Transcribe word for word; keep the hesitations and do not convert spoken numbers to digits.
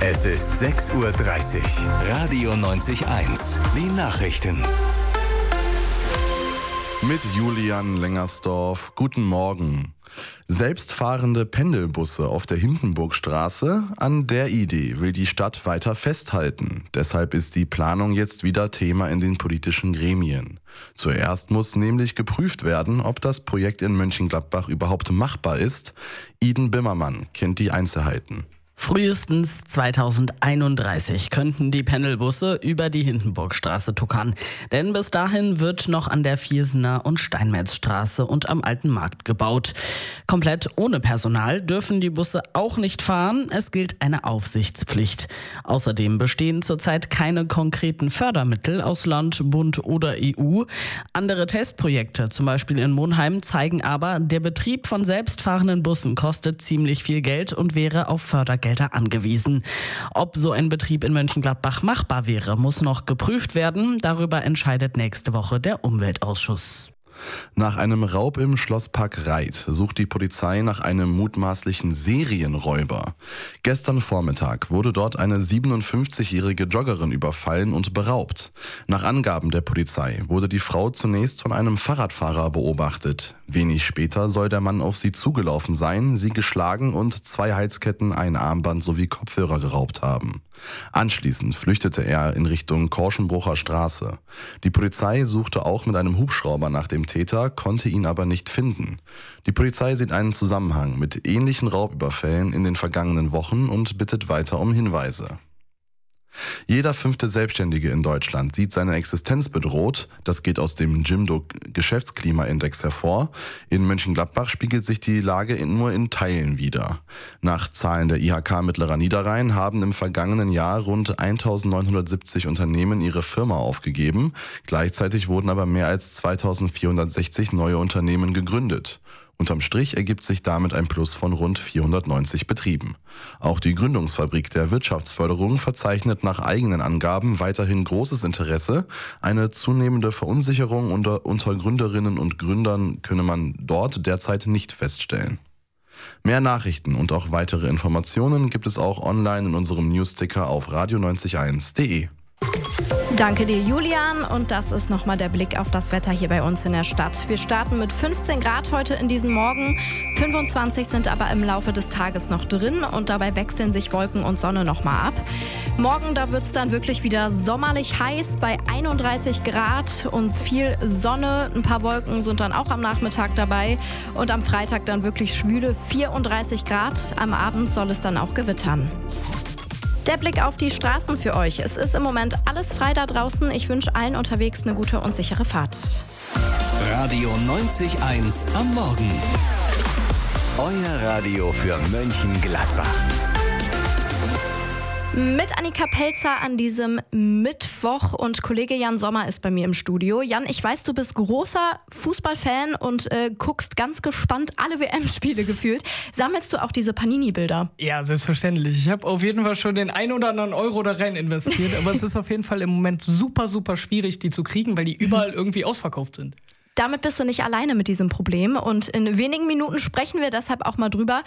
Es ist sechs Uhr dreißig. Radio neunzig eins. Die Nachrichten. Mit Julian Lengersdorf. Guten Morgen. Selbstfahrende Pendelbusse auf der Hindenburgstraße, an der Idee will die Stadt weiter festhalten. Deshalb ist die Planung jetzt wieder Thema in den politischen Gremien. Zuerst muss nämlich geprüft werden, ob das Projekt in Mönchengladbach überhaupt machbar ist. Iden Bimmermann kennt die Einzelheiten. Frühestens zweitausendeinunddreißig könnten die Pendelbusse über die Hindenburgstraße tuckern. Denn bis dahin wird noch an der Viersener und Steinmetzstraße und am Alten Markt gebaut. Komplett ohne Personal dürfen die Busse auch nicht fahren. Es gilt eine Aufsichtspflicht. Außerdem bestehen zurzeit keine konkreten Fördermittel aus Land, Bund oder E U. Andere Testprojekte, zum Beispiel in Monheim, zeigen aber, der Betrieb von selbstfahrenden Bussen kostet ziemlich viel Geld und wäre auf Fördergelder angewiesen. Ob so ein Betrieb in Mönchengladbach machbar wäre, muss noch geprüft werden. Darüber entscheidet nächste Woche der Umweltausschuss. Nach einem Raub im Schlosspark Reit sucht die Polizei nach einem mutmaßlichen Serienräuber. Gestern Vormittag wurde dort eine siebenundfünfzigjährige Joggerin überfallen und beraubt. Nach Angaben der Polizei wurde die Frau zunächst von einem Fahrradfahrer beobachtet. Wenig später soll der Mann auf sie zugelaufen sein, sie geschlagen und zwei Halsketten, ein Armband sowie Kopfhörer geraubt haben. Anschließend flüchtete er in Richtung Korschenbrucher Straße. Die Polizei suchte auch mit einem Hubschrauber nach dem Täter, konnte ihn aber nicht finden. Die Polizei sieht einen Zusammenhang mit ähnlichen Raubüberfällen in den vergangenen Wochen und bittet weiter um Hinweise. Jeder fünfte Selbstständige in Deutschland sieht seine Existenz bedroht. Das geht aus dem Jimdo Geschäftsklimaindex hervor. In Mönchengladbach spiegelt sich die Lage nur in Teilen wider. Nach Zahlen der I H K Mittlerer Niederrhein haben im vergangenen Jahr rund eintausendneunhundertsiebzig Unternehmen ihre Firma aufgegeben. Gleichzeitig wurden aber mehr als zweitausendvierhundertsechzig neue Unternehmen gegründet. Unterm Strich ergibt sich damit ein Plus von rund vierhundertneunzig Betrieben. Auch die Gründungsfabrik der Wirtschaftsförderung verzeichnet nach eigenen Angaben weiterhin großes Interesse. Eine zunehmende Verunsicherung unter, unter Gründerinnen und Gründern könne man dort derzeit nicht feststellen. Mehr Nachrichten und auch weitere Informationen gibt es auch online in unserem Newsticker auf radio neunzig eins punkt de. Danke dir, Julian. Und das ist nochmal der Blick auf das Wetter hier bei uns in der Stadt. Wir starten mit fünfzehn Grad heute in diesem Morgen. fünfundzwanzig sind aber im Laufe des Tages noch drin und dabei wechseln sich Wolken und Sonne nochmal ab. Morgen, da wird es dann wirklich wieder sommerlich heiß bei einunddreißig Grad und viel Sonne. Ein paar Wolken sind dann auch am Nachmittag dabei. Und am Freitag dann wirklich schwüle vierunddreißig Grad. Am Abend soll es dann auch gewittern. Der Blick auf die Straßen für euch. Es ist im Moment alles frei da draußen. Ich wünsche allen unterwegs eine gute und sichere Fahrt. Radio neunzig eins am Morgen. Euer Radio für Mönchengladbach. Mit Annika Pelzer an diesem Mittwoch und Kollege Jan Sommer ist bei mir im Studio. Jan, ich weiß, du bist großer Fußballfan und äh, guckst ganz gespannt alle W M-Spiele gefühlt. Sammelst du auch diese Panini-Bilder? Ja, selbstverständlich. Ich habe auf jeden Fall schon den ein oder anderen Euro da rein investiert, aber es ist auf jeden Fall im Moment super, super schwierig, die zu kriegen, weil die überall irgendwie ausverkauft sind. Damit bist du nicht alleine mit diesem Problem und in wenigen Minuten sprechen wir deshalb auch mal drüber,